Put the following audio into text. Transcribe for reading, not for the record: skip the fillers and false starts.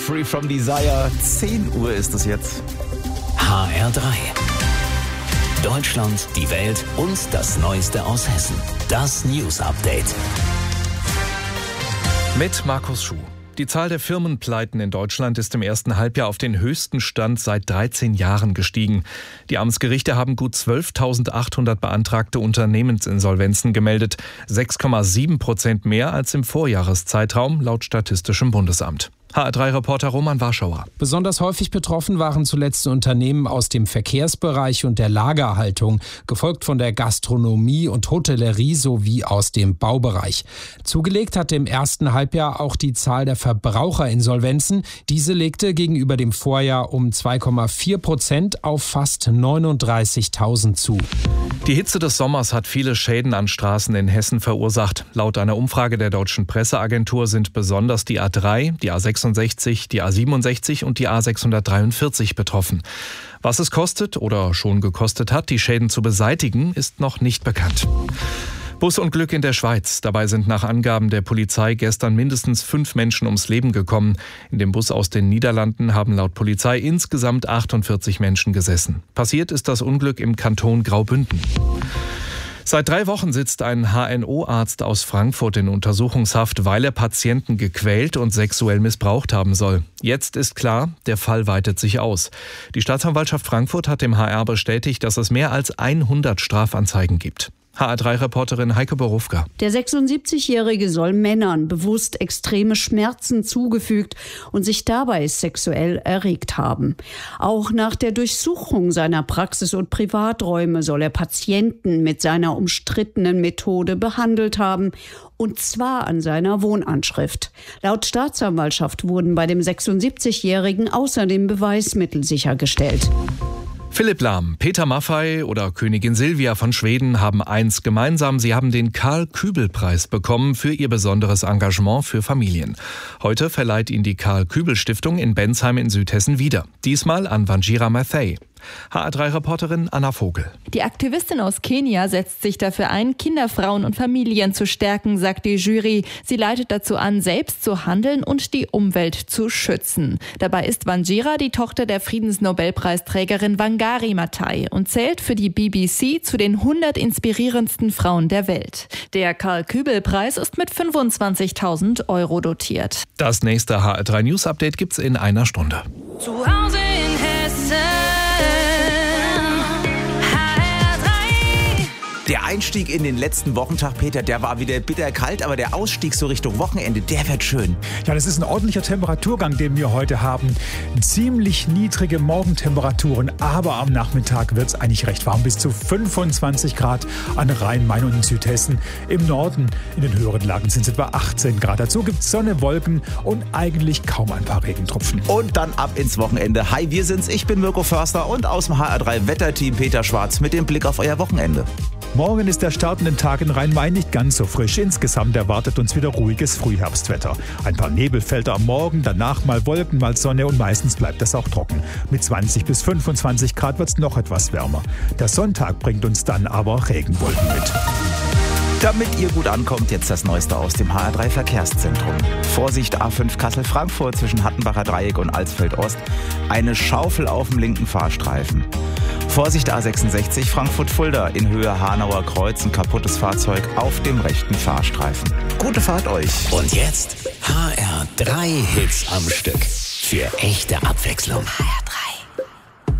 Free from Desire, 10 Uhr ist es jetzt. HR3. Deutschland, die Welt und das Neueste aus Hessen. Das News Update. Mit Markus Schuh. Die Zahl der Firmenpleiten in Deutschland ist im ersten Halbjahr auf den höchsten Stand seit 13 Jahren gestiegen. Die Amtsgerichte haben gut 12.800 beantragte Unternehmensinsolvenzen gemeldet. 6,7% mehr als im Vorjahreszeitraum laut Statistischem Bundesamt. HR3-Reporter Roman Warschauer. Besonders häufig betroffen waren zuletzt Unternehmen aus dem Verkehrsbereich und der Lagerhaltung, gefolgt von der Gastronomie und Hotellerie sowie aus dem Baubereich. Zugelegt hatte im ersten Halbjahr auch die Zahl der Verbraucherinsolvenzen. Diese legte gegenüber dem Vorjahr um 2,4% auf fast 39.000 zu. Die Hitze des Sommers hat viele Schäden an Straßen in Hessen verursacht. Laut einer Umfrage der Deutschen Presseagentur sind besonders die A3, die A66, die A67 und die A643 betroffen. Was es kostet oder schon gekostet hat, die Schäden zu beseitigen, ist noch nicht bekannt. Busunglück in der Schweiz. Dabei sind nach Angaben der Polizei gestern mindestens 5 Menschen ums Leben gekommen. In dem Bus aus den Niederlanden haben laut Polizei insgesamt 48 Menschen gesessen. Passiert ist das Unglück im Kanton Graubünden. Seit 3 Wochen sitzt ein HNO-Arzt aus Frankfurt in Untersuchungshaft, weil er Patienten gequält und sexuell missbraucht haben soll. Jetzt ist klar, der Fall weitet sich aus. Die Staatsanwaltschaft Frankfurt hat dem HR bestätigt, dass es mehr als 100 Strafanzeigen gibt. HR3-Reporterin Heike Borufka. Der 76-Jährige soll Männern bewusst extreme Schmerzen zugefügt und sich dabei sexuell erregt haben. Auch nach der Durchsuchung seiner Praxis und Privaträume soll er Patienten mit seiner umstrittenen Methode behandelt haben, und zwar an seiner Wohnanschrift. Laut Staatsanwaltschaft wurden bei dem 76-Jährigen außerdem Beweismittel sichergestellt. Philipp Lahm, Peter Maffay oder Königin Silvia von Schweden haben eins gemeinsam. Sie haben den Karl-Kübel-Preis bekommen für ihr besonderes Engagement für Familien. Heute verleiht ihn die Karl-Kübel-Stiftung in Bensheim in Südhessen wieder. Diesmal an Wanjira Maathai. HR3-Reporterin Anna Vogel. Die Aktivistin aus Kenia setzt sich dafür ein, Kinder, Frauen und Familien zu stärken, sagt die Jury. Sie leitet dazu an, selbst zu handeln und die Umwelt zu schützen. Dabei ist Wanjira die Tochter der Friedensnobelpreisträgerin Wangari Maathai und zählt für die BBC zu den 100 inspirierendsten Frauen der Welt. Der Karl-Kübel-Preis ist mit 25.000 € dotiert. Das nächste HR3 News Update gibt's in einer Stunde. Zu Hause in Hessen. Der Einstieg in den letzten Wochentag, Peter, der war wieder bitterkalt, aber der Ausstieg so Richtung Wochenende, der wird schön. Ja, das ist ein ordentlicher Temperaturgang, den wir heute haben. Ziemlich niedrige Morgentemperaturen, aber am Nachmittag wird es eigentlich recht warm. Bis zu 25 Grad an Rhein, Main und in Südhessen. Im Norden, in den höheren Lagen, sind es etwa 18 Grad. Dazu gibt es Sonne, Wolken und eigentlich kaum ein paar Regentropfen. Und dann ab ins Wochenende. Hi, wir sind's. Ich bin Mirko Förster und aus dem HR3 Wetterteam Peter Schwarz mit dem Blick auf euer Wochenende. Morgen ist der startende Tag in Rhein-Main nicht ganz so frisch. Insgesamt erwartet uns wieder ruhiges Frühherbstwetter. Ein paar Nebelfelder am Morgen, danach mal Wolken, mal Sonne und meistens bleibt es auch trocken. Mit 20 bis 25 Grad wird es noch etwas wärmer. Der Sonntag bringt uns dann aber Regenwolken mit. Damit ihr gut ankommt, jetzt das Neueste aus dem HR3 Verkehrszentrum. Vorsicht A5 Kassel-Frankfurt zwischen Hattenbacher Dreieck und Alsfeld-Ost. Eine Schaufel auf dem linken Fahrstreifen. Vorsicht A66 Frankfurt-Fulda in Höhe Hanauer Kreuz, ein kaputtes Fahrzeug auf dem rechten Fahrstreifen. Gute Fahrt euch. Und jetzt HR3 Hits am Stück. Für echte Abwechslung. HR3.